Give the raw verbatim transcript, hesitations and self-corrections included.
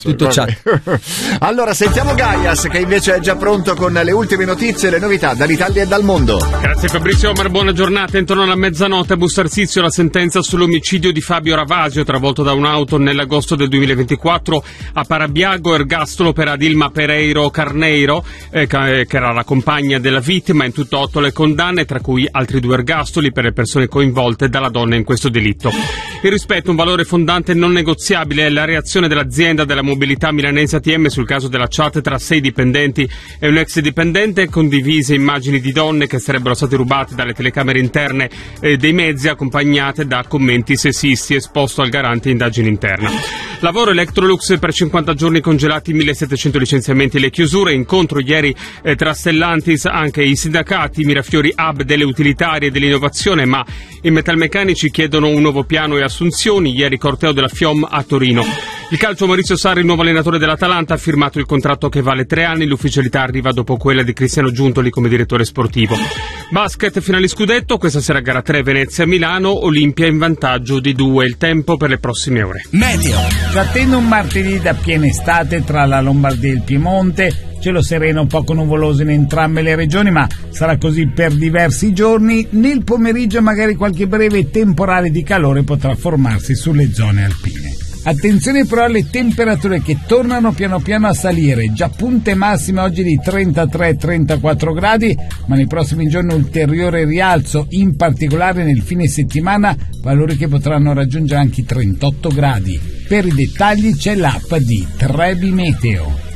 Tutto chat. Allora sentiamo Gaias, che invece è già pronto con le ultime notizie e le novità dall'Italia e dal mondo. Grazie Fabrizio Omar, buona giornata. Intorno alla mezzanotte a Bustarsizio la sentenza sull'omicidio di Fabio Ravasio, travolto da un'auto nell'agosto del duemilaventiquattro a Parabiago. Ergastolo per Adilma Pereiro Carneiro, eh, che era la compagna della vittima. In tutto otto le condanne, tra cui altri due ergastoli per le persone coinvolte dalla donna in questo delitto. Il rispetto, un valore fondante non negoziabile, è la reazione dell'azienda della mobilità milanese A T M sul caso della chat tra sei dipendenti e un ex dipendente. Condivise immagini di donne che sarebbero state rubate dalle telecamere interne eh, dei mezzi, accompagnate da commenti sessisti, esposto al garante indagine interna. Lavoro Electrolux per cinquanta giorni congelati, millesettecento licenziamenti e le chiusure. Incontro ieri eh, tra Stellantis, anche i sindacati, Mirafiori Hub delle utilitarie e dell'innovazione, ma i metalmeccanici chiedono un nuovo piano e assunzioni. Ieri corteo della FIOM a Torino. Il calcio, Maurizio Sarri, il nuovo allenatore dell'Atalanta, ha firmato il contratto che vale tre anni. L'ufficialità arriva dopo quella di Cristiano Giuntoli come direttore sportivo. Basket, finale scudetto, questa sera gara tre, Venezia-Milano, Olimpia in vantaggio di due. Il tempo per le prossime ore. Meteo. Ci attende un martedì da piena estate tra la Lombardia e il Piemonte. Cielo sereno, poco nuvoloso in entrambe le regioni, ma sarà così per diversi giorni. Nel pomeriggio magari qualche breve temporale di calore potrà formarsi sulle zone alpine. Attenzione però alle temperature che tornano piano piano a salire, già punte massime oggi di trentatré trentaquattro gradi, ma nei prossimi giorni ulteriore rialzo, in particolare nel fine settimana, valori che potranno raggiungere anche i trentotto gradi. Per i dettagli c'è l'app di Trebi Meteo.